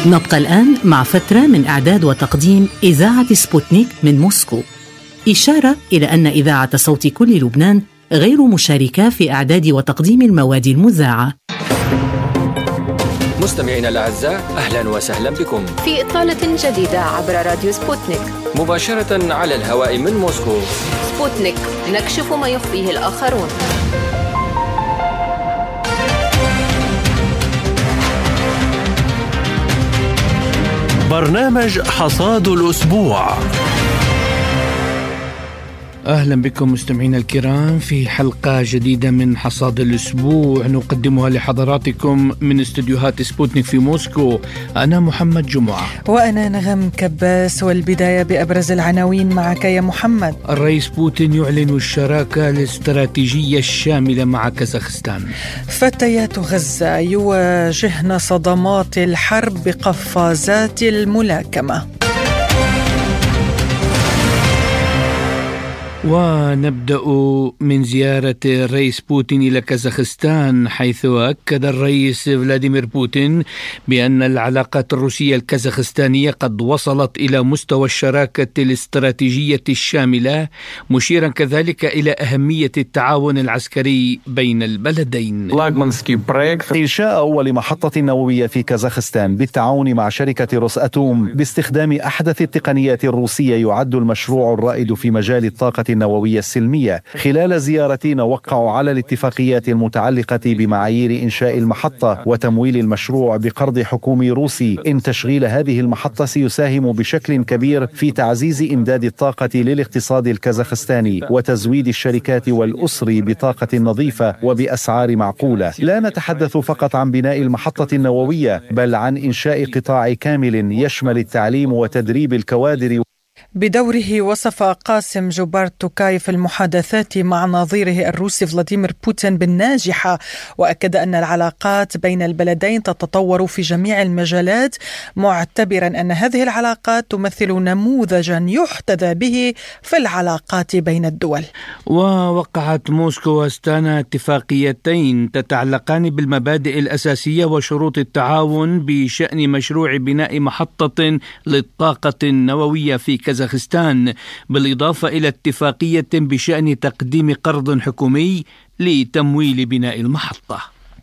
نبقى الآن مع فترة من إعداد وتقديم إذاعة سبوتنيك من موسكو. إشارة إلى أن إذاعة صوت كل لبنان غير مشاركة في إعداد وتقديم المواد المذاعة. مستمعينا الأعزاء، أهلا وسهلا بكم في إطلالة جديدة عبر راديو سبوتنيك مباشرة على الهواء من موسكو. سبوتنيك، نكشف ما يخفيه الآخرون. برنامج حصاد الأسبوع. أهلا بكم مستمعينا الكرام في حلقة جديدة من حصاد الأسبوع نقدمها لحضراتكم من استديوهات سبوتنيك في موسكو. أنا محمد جمعة وأنا نغم كباس، والبداية بأبرز العناوين معك يا محمد. الرئيس بوتين يعلن الشراكة الاستراتيجية الشاملة مع كازاخستان. فتيات غزة يواجهن صدمات الحرب بقفازات الملاكمة. ونبدأ من زيارة الرئيس بوتين إلى كازاخستان، حيث أكد الرئيس فلاديمير بوتين بأن العلاقات الروسية الكازاخستانية قد وصلت إلى مستوى الشراكة الاستراتيجية الشاملة، مشيرا كذلك إلى أهمية التعاون العسكري بين البلدين. إنشاء أول محطة نووية في كازاخستان بالتعاون مع شركة روساتوم باستخدام أحدث التقنيات الروسية يعد المشروع الرائد في مجال الطاقة النووية السلمية. خلال زيارتين وقعوا على الاتفاقيات المتعلقة بمعايير إنشاء المحطة وتمويل المشروع بقرض حكومي روسي. إن تشغيل هذه المحطة سيساهم بشكل كبير في تعزيز إمداد الطاقة للاقتصاد الكازاخستاني وتزويد الشركات والأسر بطاقة نظيفة وبأسعار معقولة. لا نتحدث فقط عن بناء المحطة النووية، بل عن إنشاء قطاع كامل يشمل التعليم وتدريب الكوادر. بدوره وصف قاسم جوبار توكايف المحادثات مع نظيره الروسي فلاديمير بوتين بالناجحة، وأكد أن العلاقات بين البلدين تتطور في جميع المجالات، معتبرا أن هذه العلاقات تمثل نموذجا يحتذى به في العلاقات بين الدول. ووقعت موسكو واستانا اتفاقيتين تتعلقان بالمبادئ الأساسية وشروط التعاون بشأن مشروع بناء محطة للطاقة النووية في كازاخستان، بالإضافة إلى اتفاقية بشأن تقديم قرض حكومي لتمويل بناء المحطة.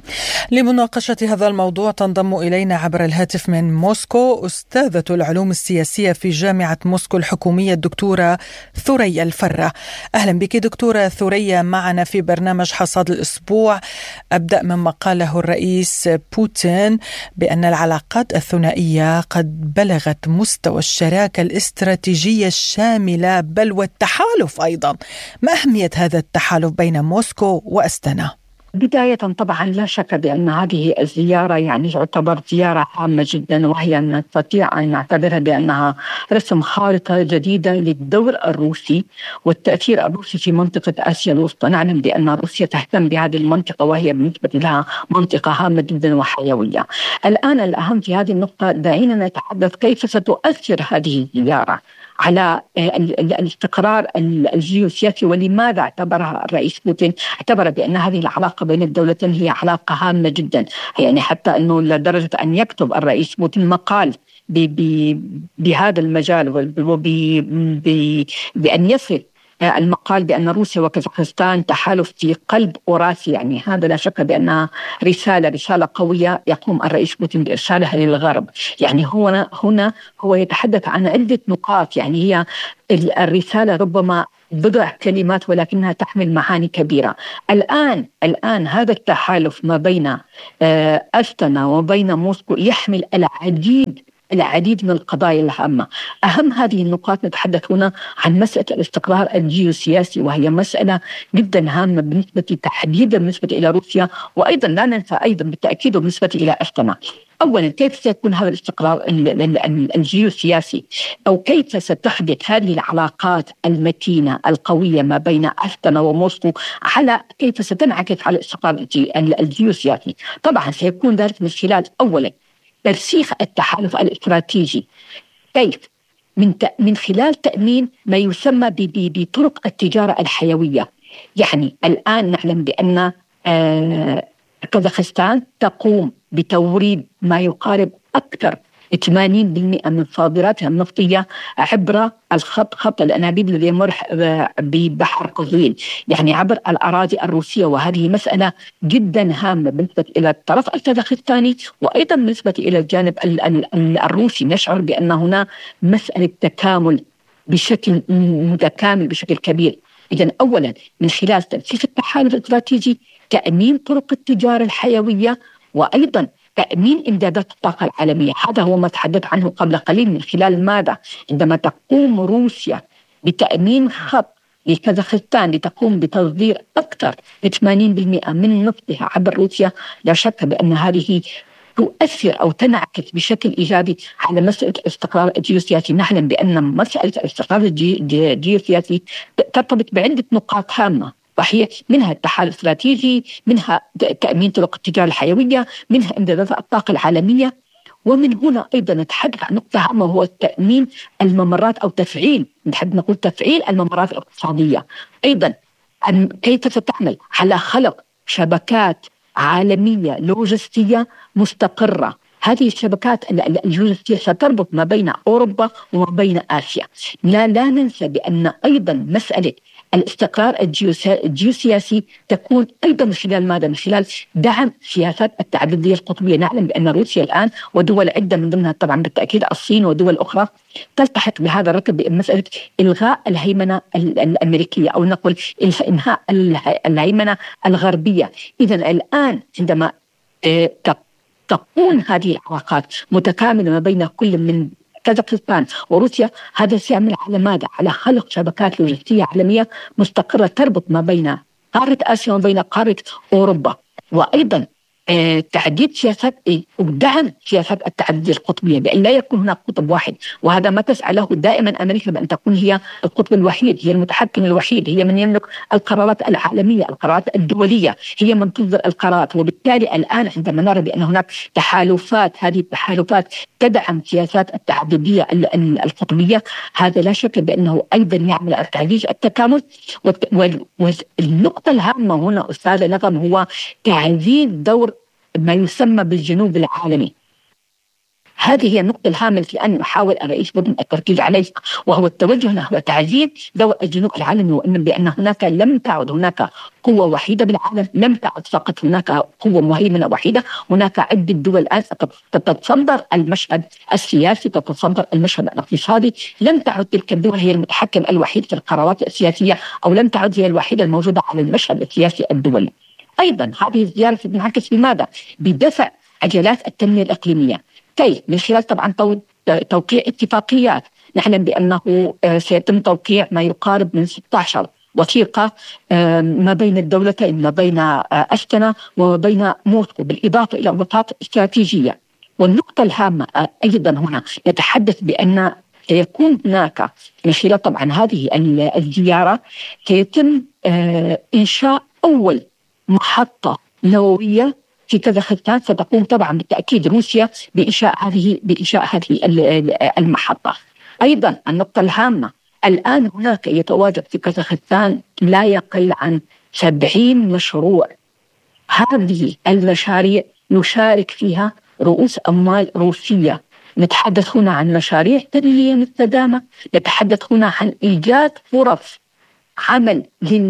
لمناقشة هذا الموضوع تنضم إلينا عبر الهاتف من موسكو أستاذة العلوم السياسية في جامعة موسكو الحكومية الدكتورة ثريا الفرة. أهلا بك دكتورة ثريا معنا في برنامج حصاد الأسبوع. أبدأ مما قاله الرئيس بوتين بأن العلاقات الثنائية قد بلغت مستوى الشراكة الاستراتيجية الشاملة بل والتحالف أيضا. ما أهمية هذا التحالف بين موسكو وأستانا؟ بداية طبعا لا شك بأن هذه الزيارة تعتبر زيارة هامة جدا، وهي نستطيع أن نعتبرها بأنها رسم خارطة جديدة للدور الروسي والتأثير الروسي في منطقة آسيا الوسطى. نعلم بأن روسيا تهتم بهذه المنطقة وهي بالنسبة لها منطقة هامة جدا وحيوية. الآن الأهم في هذه النقطة دعينا نتحدث كيف ستؤثر هذه الزيارة على الاستقرار الجيوسياسي، ولماذا اعتبرها الرئيس بوتين اعتبر بأن هذه العلاقة بين الدولتين هي علاقة هامة جدا، حتى أنه لدرجة أن يكتب الرئيس بوتين مقال بهذا المجال بأن يصل المقال بأن روسيا وكازاخستان تحالف في قلب أوراسيا. هذا لا شك بأنها رسالة قوية يقوم الرئيس بوتين بإرسالها للغرب. هنا هو يتحدث عن عدة نقاط، هي الرسالة ربما بضع كلمات ولكنها تحمل معاني كبيرة. الآن هذا التحالف ما بين أستانا وبين موسكو يحمل العديد من القضايا الهامة. أهم هذه النقاط نتحدث هنا عن مسألة الاستقرار الجيوسياسي، وهي مسألة جدا هامة تحديدا بالنسبة إلى روسيا، وأيضا لا ننسى أيضا بالتأكيد بالنسبة إلى أستانا. أولا، كيف سيكون هذا الاستقرار الجيوسياسي، أو كيف ستحدث هذه العلاقات المتينة القوية ما بين أستانا وموسكو على كيف ستنعكس على الاستقرار الجيوسياسي. طبعا سيكون ذلك من خلال أولا ترسيخ التحالف الاستراتيجي، كيف من خلال تأمين ما يسمى بطرق التجارة الحيوية. الآن نعلم بأن كازاخستان تقوم بتوريد ما يقارب أكثر 80% من صادراتها النفطية عبر خط الأنابيب الذي يمر ببحر قزوين، يعني عبر الأراضي الروسية. وهذه مسألة جدا هامة بالنسبة إلى الطرف الكازاخستاني وأيضا بالنسبة إلى الجانب الروسي. نشعر بأن هنا مسألة تكامل بشكل متكامل بشكل كبير. إذن أولا من خلال تأسيس التحالف الاستراتيجي، تأمين طرق التجارة الحيوية، وأيضا تأمين إمدادات الطاقة العالمية. هذا هو ما تحدث عنه قبل قليل. من خلال ماذا؟ عندما تقوم روسيا بتأمين خط لكازاخستان لتقوم بتصدير أكثر من 80% من نفطها عبر روسيا، لا شك بأن هذه تؤثر أو تنعكس بشكل إيجابي على مسألة الاستقرار الجيوسياسي. نعلم بأن مسألة الاستقرار الجيوسياسي ترتبط بعدة نقاط هامة، وهي منها التحالف الاستراتيجي، منها تأمين طرق التجارة الحيوية، منها إمدادات الطاقة العالمية. ومن هنا أيضا نتحدث عن نقطة هامة وهو تأمين الممرات أو تفعيل الممرات الاقتصادية. أيضا كيف ستعمل على خلق شبكات عالمية لوجستية مستقرة. هذه الشبكات اللوجستية ستربط ما بين أوروبا وما بين آسيا. لا ننسى بأن أيضا مسألة الاستقرار الجيوسياسي تكون أيضا من خلال ماذا؟ من خلال دعم سياسات التعددية القطبية. نعلم بأن روسيا الآن ودول عدة من ضمنها طبعا بالتأكيد الصين ودول أخرى تلتحق بهذا الركب بمسألة إلغاء الهيمنة الأمريكية أو نقول إنهاء الهيمنة الغربية. إذن الآن عندما تكون هذه العلاقات متكاملة ما بين كل من كازاخستان وروسيا، هذا سيعمل على ماذا؟ على خلق شبكات لوجستية عالمية مستقرة تربط ما بين قارة آسيا وما بين قارة أوروبا، وأيضا تعديد سياسات ودعم سياسات التعددية القطبية بأن لا يكون هناك قطب واحد. وهذا ما تسعى له دائما أمريكا، بأن تكون هي القطب الوحيد، هي المتحكم الوحيد، هي من يملك القرارات العالمية، القرارات الدولية، هي من تصدر القرارات. وبالتالي الآن عندما نرى بأن هناك تحالفات، هذه التحالفات تدعم سياسات التعددية القطبية، هذا لا شك بأنه أيضا يعمل على تعزيز التكامل. والنقطة الهامة هنا أستاذ نغم هو تعزيز دور ما يسمى بالجنوب العالمي. هذه هي النقطة الهامة التي أن يحاول الرئيس بوتين التركيز عليها، وهو التوجه نحو تعزيز دور الجنوب العالمي، وأن بأن هناك لم تعد هناك قوة وحيدة بالعالم، لم تعد فقط هناك قوة مهيمنة وحيدة، هناك عدة دول الآن تتصدر المشهد السياسي، تتصدر المشهد الاقتصادي. لم تعد تلك الدول هي المتحكم الوحيد في القرارات السياسية، أو لم تعد هي الوحيدة الموجودة على المشهد السياسي الدولي. أيضا هذه الزيارة تنعكس بماذا؟ بدفع عجلات التنمية الإقليمية، كي من خلال طبعا توقيع اتفاقيات. نعلم بأنه سيتم توقيع ما يقارب من 16 وثيقة ما بين الدولتين، ما بين أستنا وما بين موسكو، بالإضافة إلى وثائق استراتيجية. والنقطة الهامة أيضا هنا نتحدث بأن سيكون هناك من خلال طبعا هذه الزيارة سيتم إنشاء أول محطة نووية في كازاخستان. ستقوم طبعا بالتأكيد روسيا بإنشاء هذه المحطة. أيضا النقطة الهامة، الآن هناك يتواجد في كازاخستان لا يقل عن 70 مشروع. هذه المشاريع يشارك فيها رؤوس أموال روسية. نتحدث هنا عن مشاريع تنمية مستدامة، نتحدث هنا عن إيجاد فرص عمل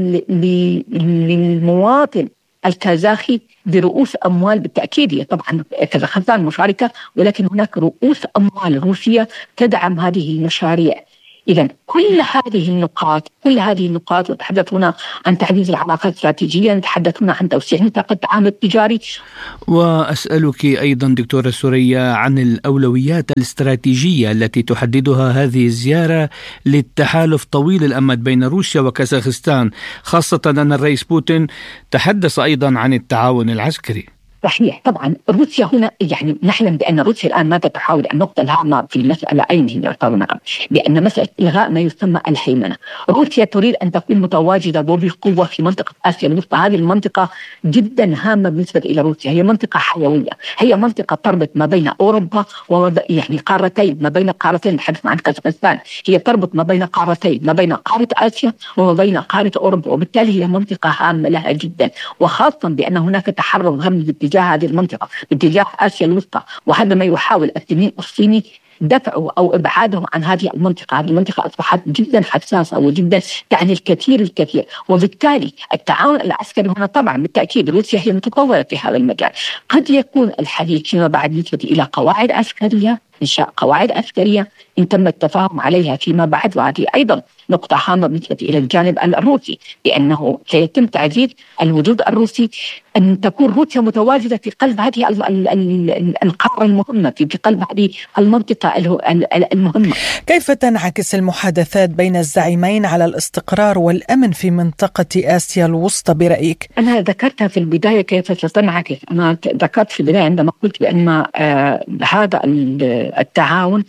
للمواطن الكازاخي برؤوس أموال. بالتأكيد هي طبعا كازاخستان مشاركة، ولكن هناك رؤوس أموال روسية تدعم هذه المشاريع. إذن كل هذه النقاط نتحدث هنا عن تعزيز العلاقات الاستراتيجية، نتحدث هنا عن توسيع نطاق التعامل التجاري. وأسألك أيضا دكتورة ثريا عن الأولويات الاستراتيجية التي تحددها هذه الزيارة للتحالف طويل الأمد بين روسيا وكازاخستان، خاصة أن الرئيس بوتين تحدث أيضا عن التعاون العسكري. صحيح، طبعا روسيا هنا يعني نحلم بأن روسيا الآن ماذا تحاول؟ النقطة الهامة في المسألة أين هي؟ بأن مسألة إلغاء ما يسمى الهيمنة. روسيا تريد أن تكون متواجدة وبقوة في منطقة آسيا الوسطى. هذه المنطقة جدا هامة بالنسبة إلى روسيا، هي منطقة حيوية، هي منطقة تربط ما بين أوروبا يعني قارتين، ما بين قارتين. نتحدث عن كازاخستان، هي تربط ما بين قارتين، ما بين قارة آسيا وما بين قارة أوروبا، وبالتالي هي منطقة هامة لها جدا، وخاصة بأن هناك تحرك غمزي باتجاه هذه المنطقة، باتجاه آسيا الوسطى، وهذا ما يحاول التنين الصيني دفعه أو إبعاده عن هذه المنطقة. هذه المنطقة أصبحت جدا حساسة وجدا تعني الكثير، وبالتالي التعاون العسكري هنا طبعا بالتأكيد روسيا هي متطورة في هذا المجال. قد يكون الحديث فيما بعد بالنسبة إلى قواعد عسكرية، إنشاء قواعد عسكرية إن تم التفاهم عليها فيما بعد، وهذه أيضا نقطة هامة بالنسبة إلى الجانب الروسي، لأنه سيتم تعزيز الوجود الروسي، أن تكون روسيا متواجدة في قلب هذه القارة المهمة، في قلب هذه المنطقة المهمة. كيف تنعكس المحادثات بين الزعيمين على الاستقرار والأمن في منطقة آسيا الوسطى برأيك؟ أنا ذكرتها في البداية كيف ستنعكس. أنا ذكرت في البداية عندما قلت بأن هذا التعاون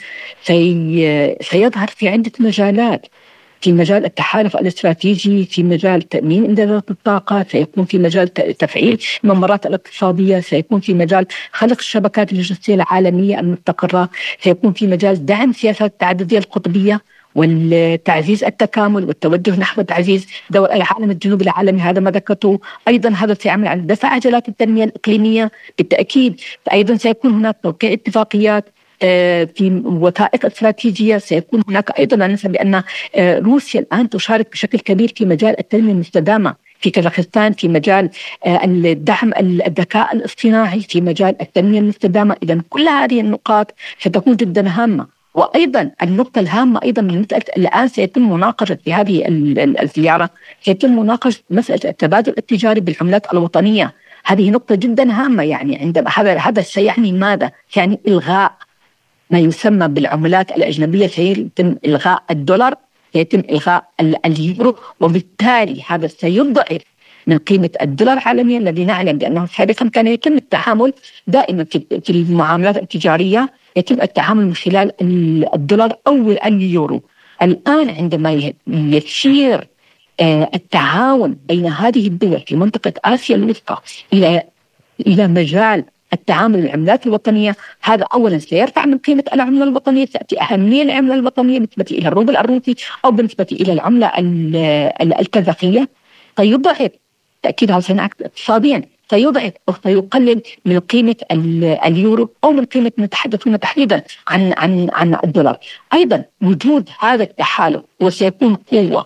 سيظهر في عدة مجالات، في مجال التحالف الاستراتيجي، في مجال تأمين إمدادات الطاقة، سيكون في مجال تفعيل الممرات الاقتصادية، سيكون في مجال خلق الشبكات اللوجستية العالمية المستقرة، سيكون في مجال دعم سياسات التعددية القطبية والتعزيز التكامل والتوجه نحو تعزيز دول العالم الجنوبي العالمي. هذا ما ذكرته. أيضا هذا سيعمل على دفع عجلات التنمية الإقليمية بالتأكيد. أيضا سيكون هناك توقيع اتفاقيات في وثائق استراتيجية. سيكون هناك أيضا نسبة بأن روسيا الآن تشارك بشكل كبير في مجال التنمية المستدامة في كازاخستان، في مجال الدعم الذكاء الاصطناعي، في مجال التنمية المستدامة. إذن كل هذه النقاط ستكون جدا هامة. وأيضا النقطة الهامة أيضا من مسألة الآن سيتم مناقشة في هذه الزيارة، سيتم مناقشة مسألة التبادل التجاري بالعملات الوطنية. هذه نقطة جدا هامة. يعني عندما هذا سيعني ماذا؟ يعني إلغاء ما يسمى بالعملات الأجنبية، سيتم إلغاء الدولار، سيتم إلغاء اليورو، وبالتالي هذا سيضعف من قيمة الدولار عالميا، الذي نعلم بأنه سابقا كان يتم التعامل دائما في المعاملات التجارية، يتم التعامل من خلال الدولار أو اليورو. الآن عندما يسير التعاون بين هذه الدول في منطقة آسيا الوسطى إلى مجال التعامل بالعملات الوطنية، هذا أولا سيرفع من قيمة العملة الوطنية، تأتي أهمية العملة الوطنية بالنسبة إلى الروبل الروسي أو بالنسبة إلى العملة الكازاخية. سيضعف تأكيد هذا سينعكس اقتصاديا، سيضعف أو سيقلل من قيمة اليورو أو من قيمة نتحدثون تحديدا عن الدولار. أيضا وجود هذا التحالف وسيكون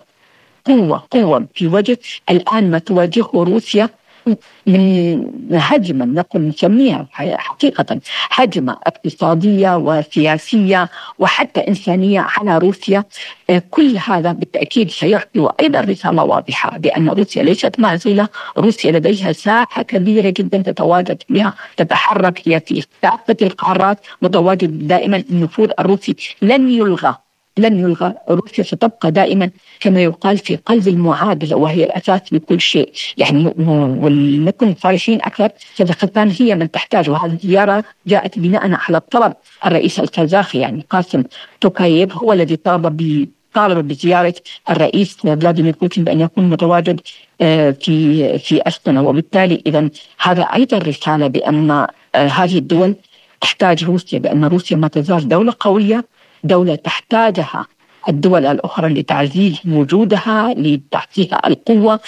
قوة في وجه الآن ما تواجهه روسيا من هجمة نقول نسميها حقيقة هجمة اقتصادية وسياسية وحتى إنسانية على روسيا. كل هذا بالتأكيد سيعطي وأيضا رسالة واضحة بأن روسيا ليست معزولة، روسيا لديها ساحة كبيرة جدا تتواجد بها، تتحرك هي في كافة القارات، متواجد دائما. النفوذ الروسي لن يلغى. روسيا ستبقى دائما كما يقال في قلب المعادلة، وهي الأساس لكل شيء. يعني ولنكن صريحين أكثر، كازاخستان هي من تحتاج، وهذه الزيارة جاءت بناء على طلب الرئيس الكازاخي يعني قاسم توكاييف، هو الذي طالب بزيارة الرئيس فلاديمير بوتين بأن يكون متواجد في أستنا. وبالتالي إذن هذا أيضا رسالة بأن هذه الدول تحتاج روسيا، بأن روسيا ما تزال دولة قوية، دولة تحتاجها الدول الأخرى لتعزيز وجودها، لتعطيها القوة،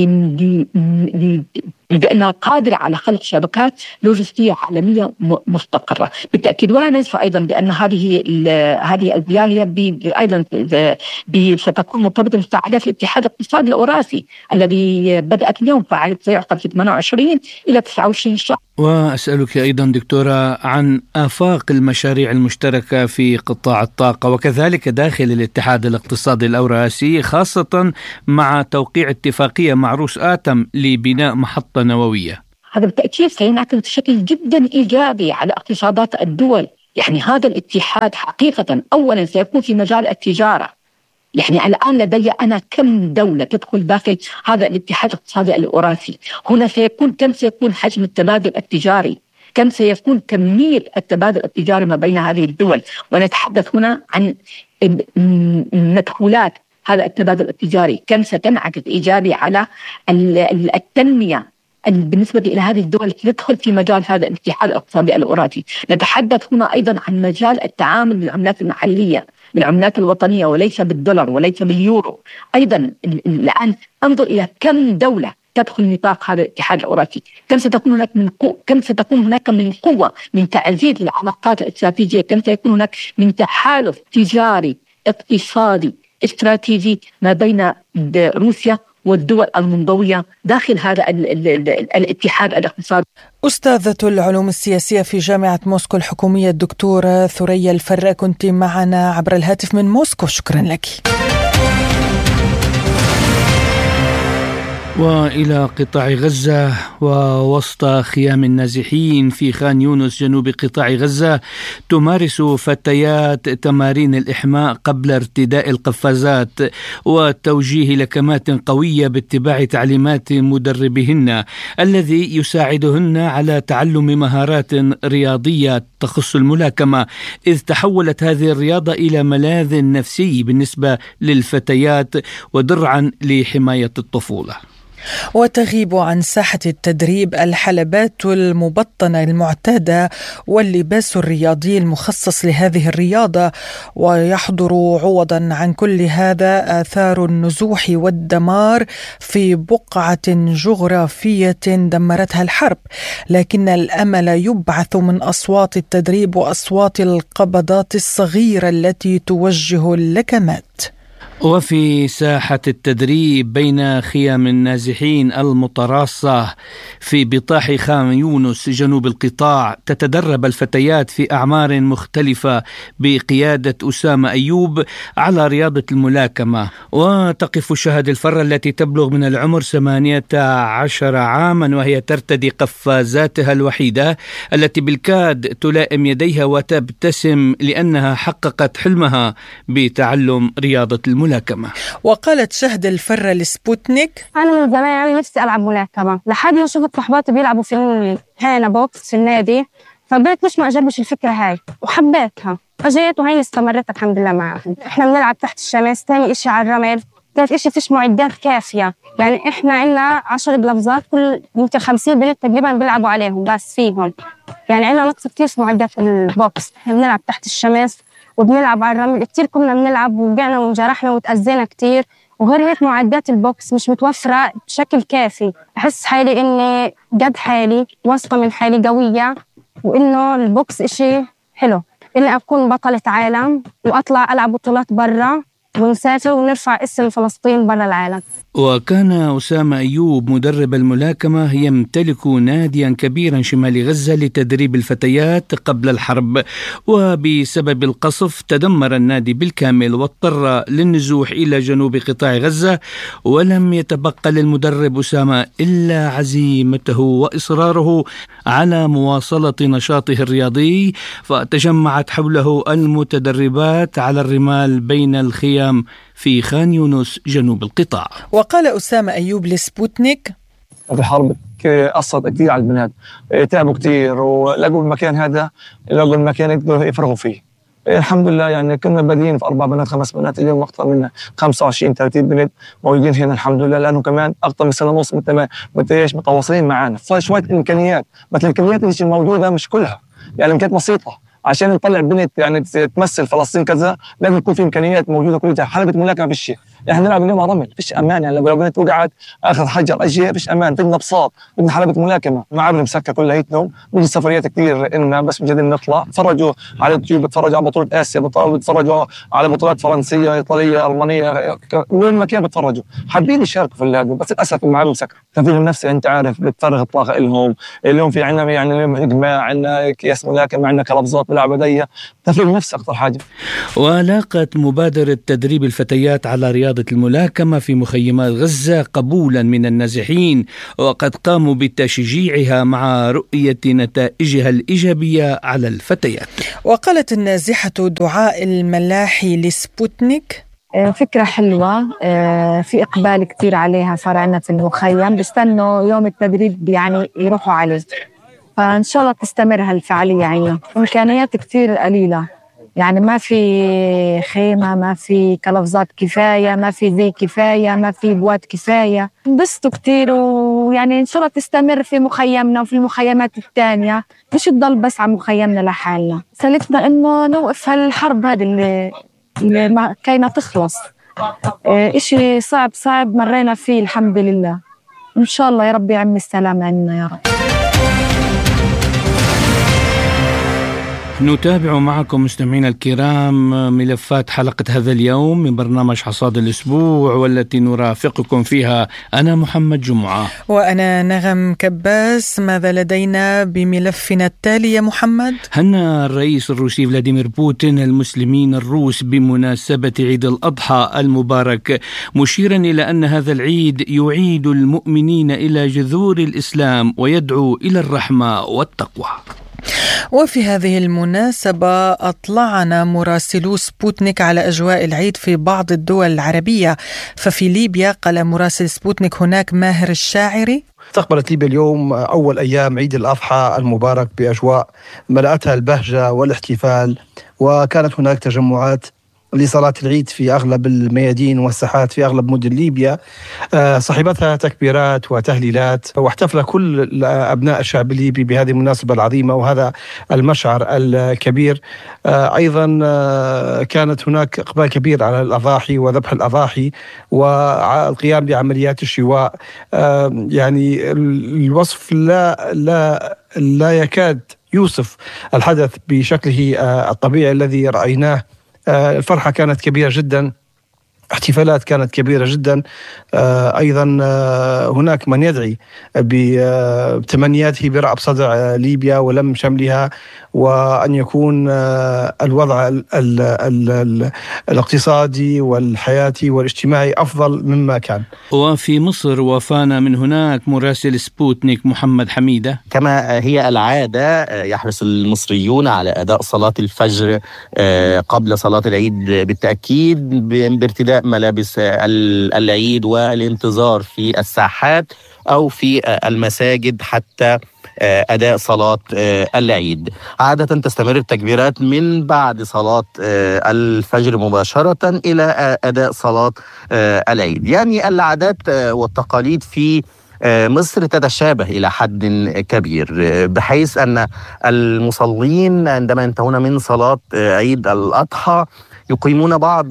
لأنها قادرة على خلق شبكات لوجستية عالمية مستقرة بالتأكيد. ولا ننسى أيضا بأن هذه الزيارة أيضا ستكون مرتبطة بفعاليات الاتحاد الاقتصادي الأوراسي الذي بدأت اليوم، فعالية سيعقد في 28 إلى 29 شهر. وأسألك أيضا دكتورة عن آفاق المشاريع المشتركة في قطاع الطاقة وكذلك داخل الاتحاد الاقتصادي الأوراسي، خاصة مع توقيع اتفاقية مع روس آتم لبناء محطة نووية. هذا بالتأكيد سينعكس بشكل جدا إيجابي على اقتصادات الدول. يعني هذا الاتحاد حقيقة أولا سيكون في مجال التجارة. يعني الآن لدي أنا كم دولة تدخل داخل هذا الاتحاد الاقتصادي الأوراسي؟ هنا كم سيكون حجم التبادل التجاري؟ كم سيكون كمية التبادل التجاري ما بين هذه الدول؟ ونتحدث هنا عن مدخولات هذا التبادل التجاري، كم ستنعكس إيجابي على التنمية بالنسبة إلى هذه الدول التي تدخل في مجال هذا الاتحاد الاقتصادي الأوراسي. نتحدث هنا أيضا عن مجال التعامل بالعملات المحلية، بالعملات الوطنية، وليس بالدولار وليس باليورو. أيضا الآن انظر إلى كم دولة تدخل نطاق هذا الاتحاد الأوراسي، كم ستكون هناك من قوة من تعزيز العلاقات الاستراتيجية، كم سيكون هناك من تحالف تجاري اقتصادي استراتيجي ما بين روسيا والدول المنضوية داخل هذا الاتحاد الاقتصادي. أستاذة العلوم السياسية في جامعة موسكو الحكومية الدكتورة ثريا الفرة، كنت معنا عبر الهاتف من موسكو، شكرا لك. وإلى قطاع غزة، ووسط خيام النازحين في خان يونس جنوب قطاع غزة تمارس فتيات تمارين الإحماء قبل ارتداء القفازات وتوجيه لكمات قوية باتباع تعليمات مدربهن الذي يساعدهن على تعلم مهارات رياضية تخص الملاكمة، إذ تحولت هذه الرياضة إلى ملاذ نفسي بالنسبة للفتيات ودرعا لحماية الطفولة. وتغيب عن ساحة التدريب الحلبات المبطنة المعتادة واللباس الرياضي المخصص لهذه الرياضة، ويحضر عوضا عن كل هذا آثار النزوح والدمار في بقعة جغرافية دمرتها الحرب، لكن الأمل يبعث من أصوات التدريب وأصوات القبضات الصغيرة التي توجه اللكمات. وفي ساحة التدريب بين خيام النازحين المتراصة في بطاح خان يونس جنوب القطاع تتدرب الفتيات في أعمار مختلفة بقيادة أسامة أيوب على رياضة الملاكمة، وتقف شهد الفرة التي تبلغ من العمر 18 عاما وهي ترتدي قفازاتها الوحيدة التي بالكاد تلائم يديها وتبتسم لأنها حققت حلمها بتعلم رياضة الملاكمة. وقالت شهد الفرة لسبوتنيك: أنا من زمان نفسي ألعب ملاكمة، لحد ما شفت صحباتي بيلعبوا في هنا بوكس في النادي، فبقيت مش ما أجربش الفكرة هاي وحبيتها، فجيت وهي استمرت الحمد لله معهم. إحنا بنلعب تحت الشمس، تاني إشي على الرمل، ثالث إشي فيش معدات كافية، يعني إحنا عنا 10 بلفظات كل يمكن 50 بنت تقريبا بيلعبوا عليهم بس فيهم، يعني عنا نقص كتير في معدات البوكس. إحنا بنلعب تحت الشمس وبنلعب على الرمل كتير، كنا بنلعب ووقعنا وجرحنا وتأذينا كتير، وغير هيك معدات البوكس مش متوفرة بشكل كافي. أحس حالي إني قد حالي واثقة من حالي قوية، وإنه البوكس إشي حلو إني أكون بطلة عالم وأطلع ألعب بطولات برا ونسافر ونرفع اسم فلسطين برا العالم. وكان أسامة أيوب مدرب الملاكمة يمتلك ناديا كبيرا شمال غزة لتدريب الفتيات قبل الحرب، وبسبب القصف تدمر النادي بالكامل واضطر للنزوح إلى جنوب قطاع غزة، ولم يتبقى للمدرب أسامة إلا عزيمته وإصراره على مواصلة نشاطه الرياضي، فتجمعت حوله المتدربات على الرمال بين الخيام في خان يونس جنوب القطاع. وقال أسامة أيوب لسبوتنيك: الحرب أثرت كثير على البنات، تعبوا كثير ولقوا المكان هذا، لقوا المكان يقدروا يفرغوا فيه. الحمد لله يعني كنا بادئين في 4 بنات 5 بنات، اليوم أكثر من 25-30 بنت موجودين هنا الحمد لله، لأنه كمان أكثر من سنة ونص متواصلين معنا. فشوية إمكانيات، مثل الإمكانيات اللي موجودة مش كلها، يعني إمكانيات بسيطة عشان نطلع بنت يعني تمثل فلسطين كذا، لازم يكون في إمكانيات موجودة كلها. حلبة ملاكمة فيش، احنا نلعب اليوم على رمل، فيش امان، يعني لو بنت وقعت اخذ حجر اجي فيش امان. بدنا بساط، بدنا حلبة ملاكمة مع ابن مسكة كلياتهم. بدنا سفريات كثير إلنا بس مجرد نطلع. تفرجوا على اليوتيوب، بتفرجوا على بطولة آسيا، بتفرجوا على بطولات فرنسية إيطالية ألمانية، وين ما كان بتفرجوا حابين يشاركوا في اللعبة، بس للأسف مع ابن مسكة تفريغ النفسي أنت عارف بتفرغ الطاقة لهم. اليوم في عنا يعني اليوم إجماع، عنا كياس ملاكمة، عنا كلفظات بلعب بدية، تفريغ النفس أكثر حاجة. ولاقت مبادرة تدريب الفتيات على رياضة الملاكمة في مخيمات غزة قبولا من النازحين، وقد قاموا بتشجيعها مع رؤية نتائجها الإيجابية على الفتيات. وقالت النازحة دعاء الملاحي لسبوتنيك: فكرة حلوة، في إقبال كتير عليها، صار عنا في المخيم بيستنوا يوم التدريب يعني يروحوا عليه، فإن شاء الله تستمر هالفعالية عنا. إمكانيات كتير قليلة، يعني ما في خيمة، ما في كلفظات كفاية، ما في ذي كفاية، ما في بوات كفاية. انبسطوا كتير، ويعني إن شاء الله تستمر في مخيمنا وفي المخيمات الثانية، مش تضل بس على مخيمنا لحالنا. سألتنا إنه نوقف هالحرب هذه اللي ما كاينة تخلص. إشي صعب مرينا فيه الحمد لله، إن شاء الله يا رب يعم السلام عنا يا رب. نتابع معكم مستمعينا الكرام ملفات حلقة هذا اليوم من برنامج حصاد الأسبوع، والتي نرافقكم فيها أنا محمد جمعة وأنا نغم كباس. ماذا لدينا بملفنا التالي يا محمد؟ هنأ الرئيس الروسي فلاديمير بوتين المسلمين الروس بمناسبة عيد الأضحى المبارك، مشيرا إلى أن هذا العيد يعيد المؤمنين إلى جذور الإسلام ويدعو إلى الرحمة والتقوى. وفي هذه المناسبة أطلعنا مراسلو سبوتنيك على أجواء العيد في بعض الدول العربية. ففي ليبيا قال مراسل سبوتنيك هناك ماهر الشاعري: استقبلت ليبيا اليوم أول أيام عيد الأضحى المبارك بأجواء ملأتها البهجة والاحتفال، وكانت هناك تجمعات لصلاة العيد في أغلب الميادين والساحات في أغلب مدن ليبيا، صاحبتها تكبيرات وتهليلات، واحتفل كل أبناء الشعب الليبي بهذه المناسبة العظيمة وهذا المشعر الكبير. أيضا كانت هناك إقبال كبير على الأضاحي وذبح الأضاحي والقيام بعمليات الشواء. يعني الوصف لا يكاد يوصف الحدث بشكله الطبيعي الذي رأيناه. الفرحة كانت كبيرة جدا، احتفالات كانت كبيرة جدا. أيضا هناك من يدعي بتمنياته برأب صدع ليبيا ولم شملها، وأن يكون الوضع الاقتصادي والحياتي والاجتماعي أفضل مما كان. وفي مصر وفانا من هناك مراسل سبوتنيك محمد حميدة. كما هي العادة يحرص المصريون على أداء صلاة الفجر قبل صلاة العيد بالتأكيد بارتداء ملابس العيد والانتظار في الساحات أو في المساجد حتى أداء صلاة العيد. عادة تستمر التكبيرات من بعد صلاة الفجر مباشرة إلى أداء صلاة العيد. يعني العادات والتقاليد في مصر تتشابه إلى حد كبير، بحيث أن المصلين عندما ينتهون من صلاة عيد الأضحى يقيمون بعض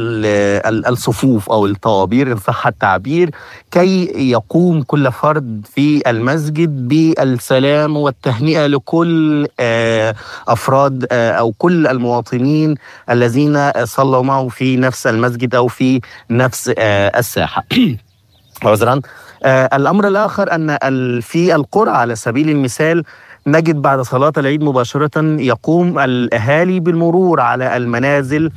الصفوف أو الطوابير إن صح التعبير، كي يقوم كل فرد في المسجد بالسلام والتهنئة لكل أفراد أو كل المواطنين الذين صلوا معه في نفس المسجد أو في نفس الساحة. عذرا. الأمر الآخر أن في القرى على سبيل المثال نجد بعد صلاة العيد مباشرة يقوم الأهالي بالمرور على المنازل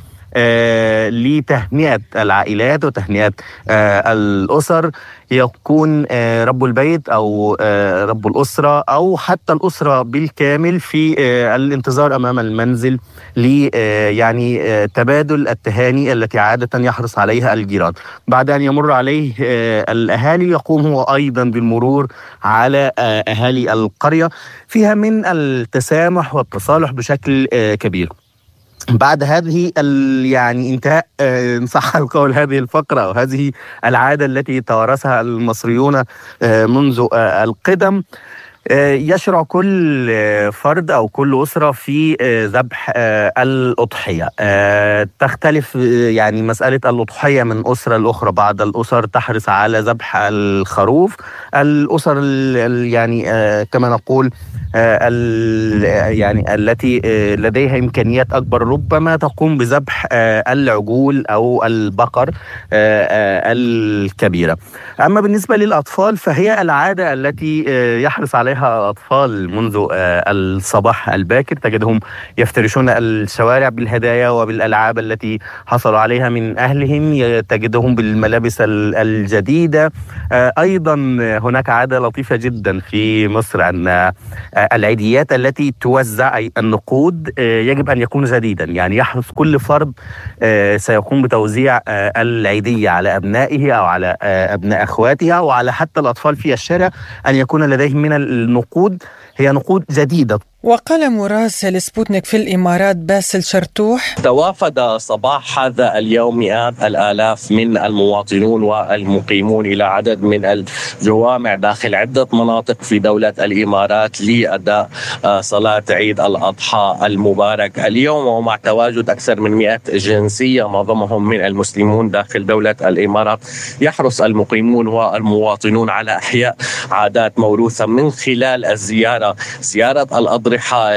لتهنئة العائلات وتهنئة الأسر. يكون رب البيت أو رب الأسرة أو حتى الأسرة بالكامل في الانتظار أمام المنزل يعني تبادل التهاني التي عادة يحرص عليها الجيران. بعد أن يمر عليه الأهالي يقوم هو أيضا بالمرور على أهالي القرية، فيها من التسامح والتصالح بشكل كبير. بعد هذه يعني انتهاء إن صح القول هذه الفقرة أو هذه العادة التي توارثها المصريون منذ القدم، يشرع كل فرد أو كل أسرة في ذبح الأضحية. تختلف يعني مسألة الأضحية من أسرة لأخرى. بعض الأسر تحرص على ذبح الخروف، الأسر يعني كما نقول يعني التي لديها إمكانيات أكبر ربما تقوم بذبح العجول أو البقر الكبيرة. أما بالنسبة للأطفال فهي العادة التي يحرص عليها الأطفال منذ الصباح الباكر. تجدهم يفترشون الشوارع بالهدايا وبالألعاب التي حصلوا عليها من أهلهم، تجدهم بالملابس الجديدة. أيضا هناك عادة لطيفة جدا في مصر أن العيديات التي توزع أي النقود يجب أن يكون جديدا. يعني يحرص كل فرد سيقوم بتوزيع العيدية على أبنائه أو على أبناء أخواتها وعلى حتى الأطفال في الشارع أن يكون لديهم من النقود هي نقود جديدة وقال مراسل سبوتنيك في الإمارات باسل شرتوح: توافد صباح هذا اليوم مئات الآلاف من المواطنون والمقيمون إلى عدد من الجوامع داخل عدة مناطق في دولة الإمارات لأداء صلاة عيد الأضحى المبارك اليوم، ومع تواجد أكثر من 100 جنسية معظمهم من المسلمون داخل دولة الإمارات. يحرص المقيمون والمواطنون على إحياء عادات موروثة من خلال زيارة الأضحى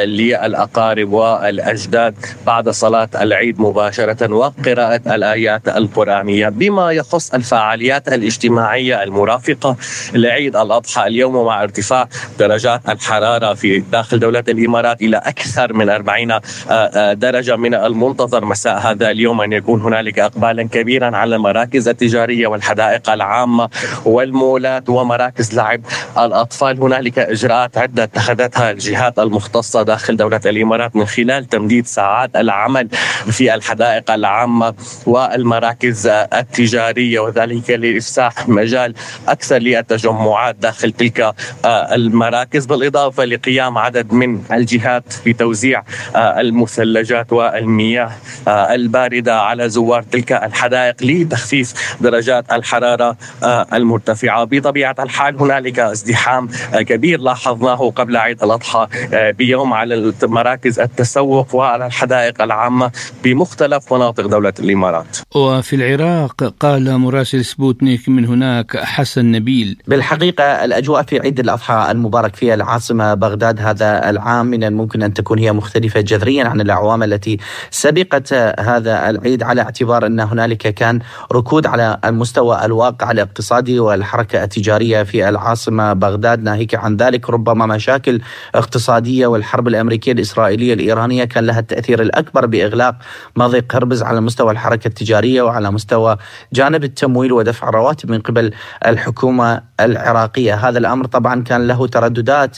للأقارب والأجداد بعد صلاة العيد مباشرة، وقراءة الآيات القرآنية. بما يخص الفعاليات الاجتماعية المرافقة لعيد الأضحى اليوم، ومع ارتفاع درجات الحرارة في داخل دولة الإمارات إلى أكثر من 40 درجة، من المنتظر مساء هذا اليوم أن يكون هنالك إقبالا كبيرا على المراكز التجارية والحدائق العامة والمولات ومراكز لعب الأطفال. هنالك إجراءات عدة اتخذتها الجهات المختصة داخل دولة الإمارات من خلال تمديد ساعات العمل في الحدائق العامة والمراكز التجارية، وذلك لإفساح مجال أكثر للتجمعات داخل تلك المراكز، بالإضافة لقيام عدد من الجهات بتوزيع المثلجات والمياه الباردة على زوار تلك الحدائق لتخفيف درجات الحرارة المرتفعة. بطبيعة الحال هنالك ازدحام كبير لاحظناه قبل عيد الأضحى بيوم على مراكز التسوق وعلى الحدائق العامة بمختلف مناطق دولة الإمارات. وفي العراق قال مراسل سبوتنيك من هناك حسن نبيل: بالحقيقة الأجواء في عيد الأضحى المبارك في العاصمة بغداد هذا العام من الممكن أن تكون هي مختلفة جذريا عن الأعوام التي سبقت هذا العيد، على اعتبار أن هنالك كان ركود على المستوى الواقع الاقتصادي والحركة التجارية في العاصمة بغداد. ناهيك عن ذلك ربما مشاكل اقتصادية والحرب الأمريكية الإسرائيلية الإيرانية كان لها التأثير الأكبر بإغلاق مضيق هرمز على مستوى الحركة التجارية وعلى مستوى جانب التمويل ودفع الرواتب من قبل الحكومة العراقية. هذا الأمر طبعا كان له ترددات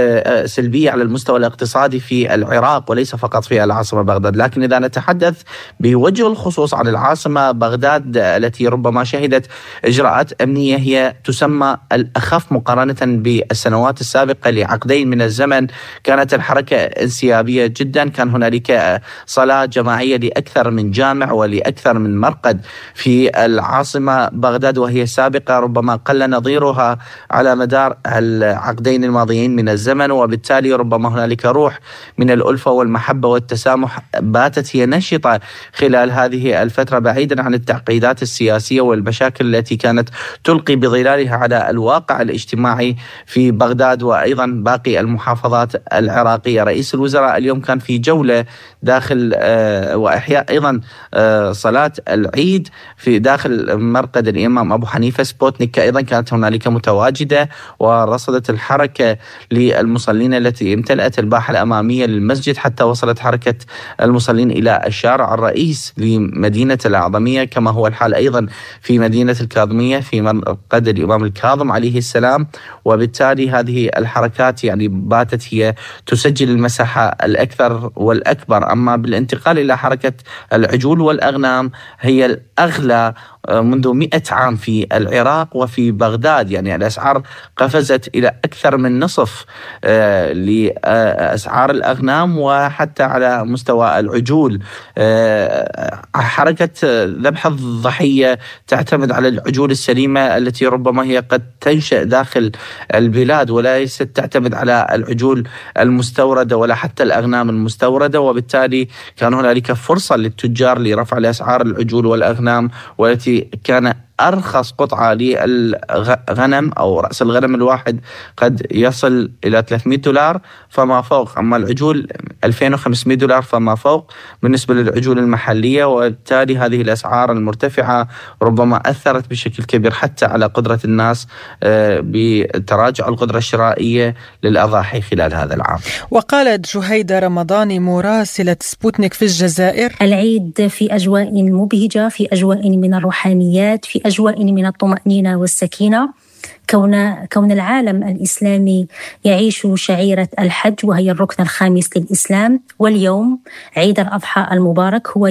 سلبية على المستوى الاقتصادي في العراق وليس فقط في العاصمة بغداد. لكن إذا نتحدث بوجه الخصوص عن العاصمة بغداد التي ربما شهدت إجراءات أمنية هي تسمى الأخف مقارنة بالسنوات السابقة لعقدين من الزمن، كانت الحركة انسيابية جدا، كان هنالك صلاة جماعية لأكثر من جامع ولأكثر من مرقد في العاصمة بغداد، وهي سابقة ربما قل نظيرها على مدار العقدين الماضيين من الزمن. وبالتالي ربما هنالك روح من الألفة والمحبة والتسامح باتت هي نشطة خلال هذه الفترة، بعيدا عن التعقيدات السياسية والمشاكل التي كانت تلقي بظلالها على الواقع الاجتماعي في بغداد وأيضا باقي المحافظات العراقية. رئيس الوزراء اليوم كان في جولة داخل وإحياء أيضا صلاة العيد في داخل مرقد الإمام أبو حنيفة. سبوتنيك أيضا كانت هنالك متواجدة ورصدت الحركة للمصلين التي امتلأت الباحة الأمامية للمسجد حتى وصلت حركة المصلين إلى الشارع الرئيس لمدينة الأعظمية، كما هو الحال أيضا في مدينة الكاظمية في مرقد الإمام الكاظم عليه السلام. وبالتالي هذه الحركات يعني باتت هي تسجل المساحة الأكثر والأكبر. أما بالانتقال إلى حركة العجول والأغنام هي الأغلى منذ 100 عام في العراق وفي بغداد، يعني الأسعار قفزت إلى أكثر من نصف لأسعار الأغنام وحتى على مستوى العجول. حركة ذبح الضحية تعتمد على العجول السليمة التي ربما هي قد تنشأ داخل البلاد وليست تعتمد على العجول المستوردة ولا حتى الأغنام المستوردة، وبالتالي كان هنالك فرصة للتجار لرفع الأسعار العجول والأغنام، والتي كان أرخص قطعة للغنم أو رأس الغنم الواحد قد يصل إلى $300 فما فوق، أما العجول $2500 فما فوق بالنسبة للعجول المحلية. وبالتالي هذه الأسعار المرتفعة ربما أثرت بشكل كبير حتى على قدرة الناس بتراجع القدرة الشرائية للأضاحي خلال هذا العام. وقالت جهيدة رمضاني مراسلة سبوتنيك في الجزائر: العيد في أجواء مبهجة، في أجواء من الروحانيات، في أجواء من الطمأنينة والسكينة. كون العالم الإسلامي يعيش شعيرة الحج وهي الركن الخامس للإسلام، واليوم عيد الأضحى المبارك هو